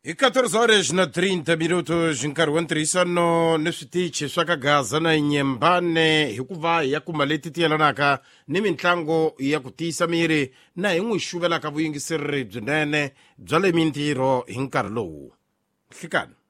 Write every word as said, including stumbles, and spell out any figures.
Hi quatorze horas na trinta minutos nkarhi wa ntirhisano ni switichi swa ka Gaza na Nyembane hikuva hi ya kuma leti ti yelanaka ni mitlangu ya ku tiyisa miri na hi n'wi xuvelaka vuyingiseri byinene bya le mintirho hi nkarhi lowu. Hlikani.